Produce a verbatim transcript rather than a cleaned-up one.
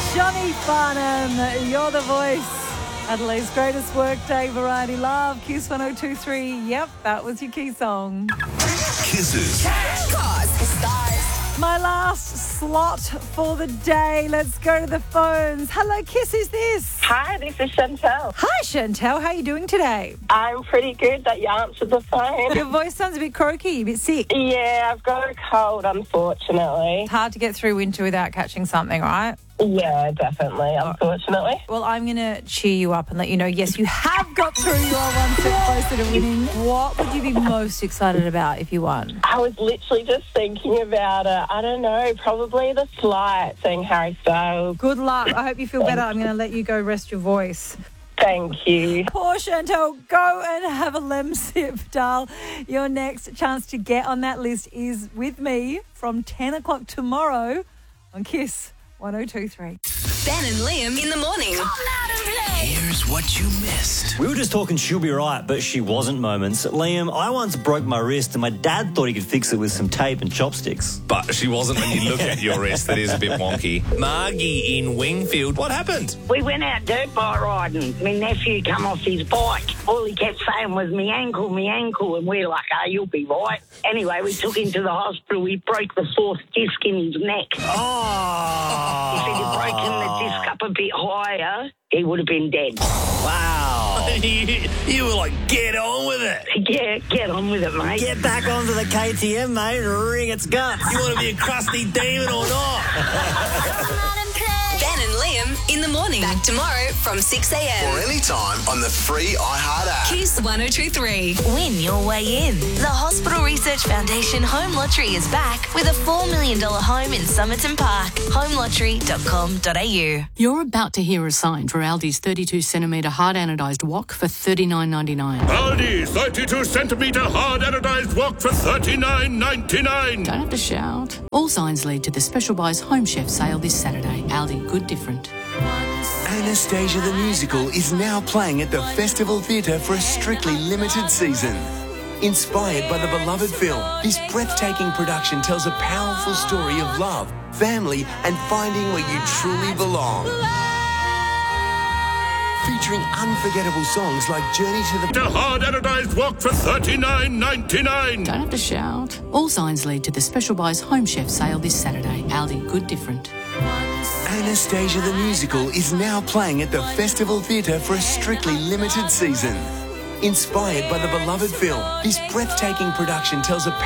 Johnny Farnham, You're the Voice. Adelaide's greatest workday variety love. Kiss one oh two three. Yep, that was your key song. Kisses. Cause the stars. My last slot for the day. Let's go to the phones. Hello, Kiss, who's this? Hi, this is Chantel. Hi, Chantel. How are you doing today? I'm pretty good that you answered the phone. Your voice sounds a bit croaky, a bit sick. Yeah, I've got a cold, unfortunately. It's hard to get through winter without catching something, right? Yeah, definitely, unfortunately. Well, I'm going to cheer you up and let you know, yes, you have got through. You are one step closer to winning. What would you be most excited about if you won? I was literally just thinking about it. I don't know, probably the flight, seeing Harry Styles. Good luck. I hope you feel better. I'm going to let you go rest your voice. Thank you. Poor Chantel, go and have a lem sip, doll. Your next chance to get on that list is with me from ten o'clock tomorrow on Kiss one oh two three. Ben and Liam in the morning. Come out and play. Here's what you missed. We were just talking she'll be right, but she wasn't moments. Liam, I once broke my wrist and my dad thought he could fix it with some tape and chopsticks. But she wasn't when you look at your wrist. That is a bit wonky. Margie in Wingfield, what happened? We went out dirt bike riding. My nephew come off his bike. All he kept saying was, me ankle, me ankle. And we're like, oh, you'll be right. Anyway, we took him to the hospital. We broke the fourth disc in his neck. Oh! If he'd have broken the disc up a bit higher, he would have been dead. Wow. you, you were like, get on with it. Yeah, get on with it, mate. Get back onto the K T M, mate, and wring its guts. You want to be a crusty demon or not? Ben and Liam in the morning. Back tomorrow from six a.m. Or anytime on the free iHeart app. Kiss one oh two three. Win your way in. The Hospital Research Foundation Home Lottery is back with a four million dollars home in Somerton Park. home lottery dot com dot a u. You're about to hear a sign for Aldi's thirty-two centimetre hard anodised wok for thirty-nine ninety-nine. Aldi, thirty-two centimetre hard anodised wok for thirty-nine ninety-nine. Don't have to shout. All signs lead to the Special Buys Home Chef sale this Saturday. Aldi, good different. Anastasia the Musical is now playing at the Festival Theatre for a strictly limited season. Inspired by the beloved film, this breathtaking production tells a powerful story of love, family, and finding where you truly belong. Featuring unforgettable songs like Journey to the... The hard anodised wok for thirty-nine ninety-nine. Don't have to shout. All signs lead to the Special Buys Home Chef sale this Saturday. Aldi, good different. Anastasia the Musical is now playing at the Festival Theatre for a strictly limited season. Inspired by the beloved film, this breathtaking production tells a